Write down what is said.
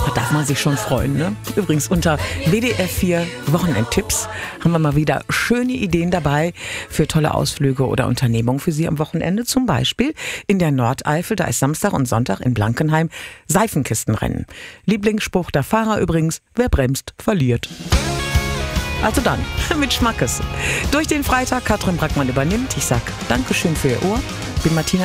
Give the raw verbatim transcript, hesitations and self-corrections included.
darf man sich schon freuen, ne? Übrigens unter W D F vier Wochenendtipps haben wir mal wieder schöne Ideen dabei für tolle Ausflüge oder Unternehmungen für Sie am Wochenende. Zum Beispiel in der Nordeifel, da ist Samstag und Sonntag in Blankenheim Seifenkistenrennen. Lieblingsspruch der Fahrer übrigens, wer bremst, verliert. Also dann, mit Schmackes. Durch den Freitag, Katrin Brackmann übernimmt. Ich sag Dankeschön für Ihr Ohr. Bin Martina